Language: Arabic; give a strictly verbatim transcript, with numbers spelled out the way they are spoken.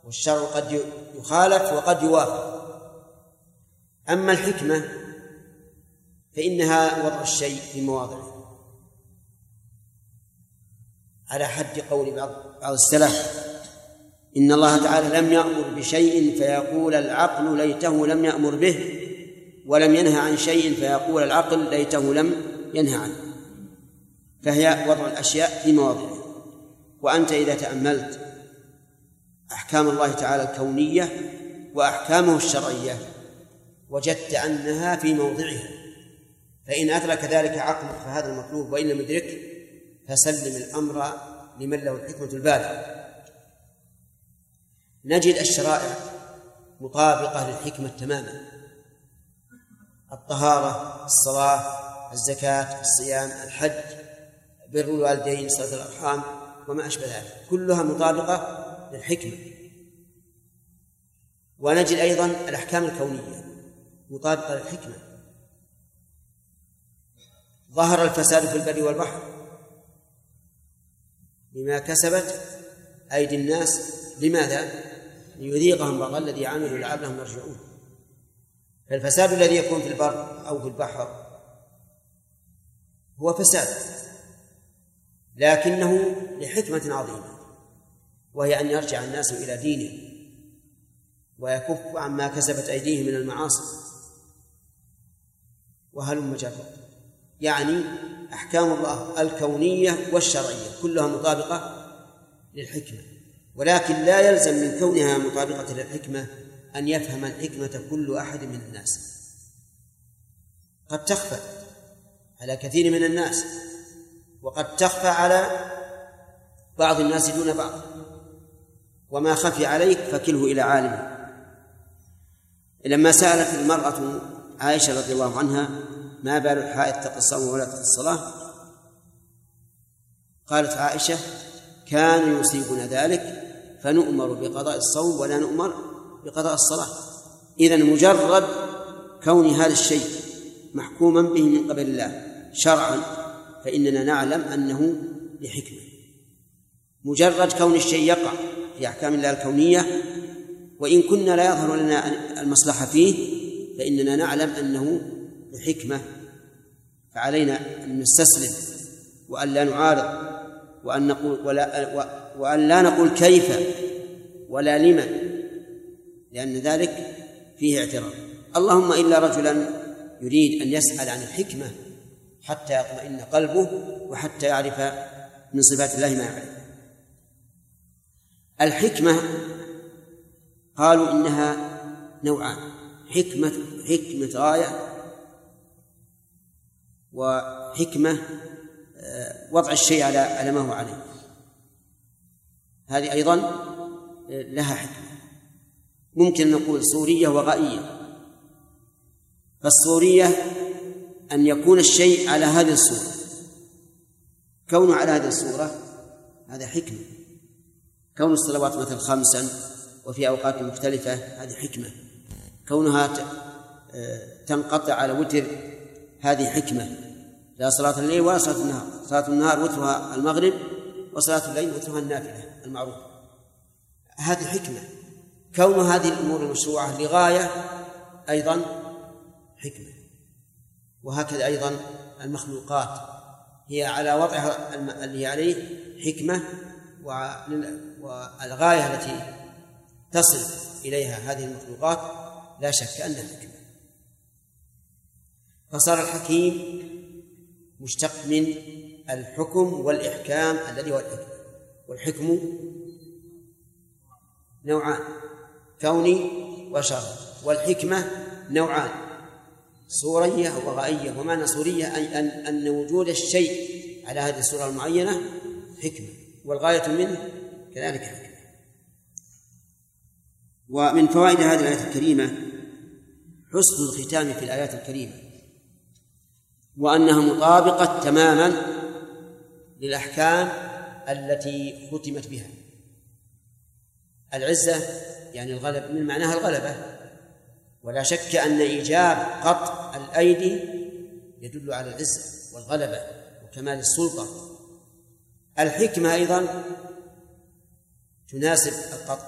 والشرع قد يخالف وقد يوافق. أما الحكمة فإنها وضع الشيء في مواضعه، على حد قول بعض السلف: إن الله تعالى لم يأمر بشيء فيقول العقل ليته لم يأمر به، ولم ينهى عن شيء فيقول العقل ليته لم ينهى عنه. فهي وضع الأشياء في مواضعها. وأنت إذا تأملت أحكام الله تعالى الكونية وأحكامه الشرعية وجدت أنها في موضعها، فإن أدرك ذلك عقلك فهذا المطلوب، وإن لم يدرك فسلم الأمر لمن له الحكمة البالغة. نجد الشرائع مطابقة للحكمة تماما: الطهارة، الصلاة، الزكاة، الصيام، الحج، بر الوالدين، صلة الأرحام، وما أشبه ذلك، كلها مطابقة للحكمة. ونجد أيضا الأحكام الكونية مطابقة للحكمة. ظهر الفساد في البر والبحر بما كسبت أيدي الناس، لماذا؟ ليذيقهم بعض الذي عملوا لعلهم يرجعون. فالفساد الذي يكون في البر أو في البحر هو فساد، لكنه لحكمة عظيمة، وهي أن يرجع الناس إلى دينه ويكف عما كسبت أيديهم من المعاصي. وهلم جرا، يعني أحكام الله الكونية والشرعية كلها مطابقة للحكمة، ولكن لا يلزم من كونها مطابقة للحكمة أن يفهم الحكمة كل أحد من الناس. قد تخفى على كثير من الناس، وقد تخفى على بعض الناس دون بعض، وما خفي عليك فكله إلى عالمه. لما سألت المرأة عائشة رضي الله عنها: ما بال الحائض تقضي الصوم ولا تقضي الصلاة؟ قالت عائشة: كان يصيبنا ذلك فنؤمر بقضاء الصوم ولا نؤمر بقضاء الصلاة. إذن مجرد كون هذا الشيء محكوما به من قبل الله شرعا فإننا نعلم أنه لحكمة. مجرد كون الشيء يقع في أحكام الله الكونية وإن كنا لا يظهر لنا المصلحة فيه فإننا نعلم أنه لحكمة، فعلينا أن نستسلم وأن لا نعارض، وأن نقول ولا وأن لا نقول كيف ولا لما، لأن ذلك فيه اعتراض. اللهم إلا رجلا يريد أن يسأل عن الحكمة حتى يطمئن قلبه وحتى يعرف من صفات الله ما يعرف. الحكمة قالوا إنها نوعان: حكمة حكمة غاية، وحكمة وضع الشيء على على ما هو عليه. هذه أيضا لها حكمة. ممكن نقول صورية وغائية. فالصورية أن يكون الشيء على هذه الصورة، كونه على هذه الصورة هذا حكمة. كون الصلوات مثل خمسا وفي أوقات مختلفة هذه حكمة. كونها تنقطع على وتر هذه حكمة. لا صلاة الليل ولا صلاة النهار، صلاة النهار وترها المغرب وصلاة الليل وترها النافلة المعروفة، هذه حكمة. كون هذه الأمور المشروعة لغاية أيضا حكمة. وهكذا أيضا المخلوقات هي على وضعها اللي عليه حكمة، والغاية التي تصل إليها هذه المخلوقات لا شك أنها حكمة. فصار الحكيم مشتق من الحكم والإحكام الذي هو الحكمة. والحكم نوعان: كوني وشرعي. والحكمة نوعان: صورية وغائية. ومعنى صورية أن أن وجود الشيء على هذه الصورة المعينة حكمة، والغاية منه كذلك حكمة. ومن فوائد هذه الآية الكريمة حسن الختام في الآيات الكريمة، وأنها مطابقة تماما للأحكام التي ختمت بها. العزة يعني الغلبة، من معناها الغلبة، ولا شك أن إيجاب قطع الأيدي يدل على العزة والغلبة وكمال السلطة. الحكمة أيضا تناسب القطع.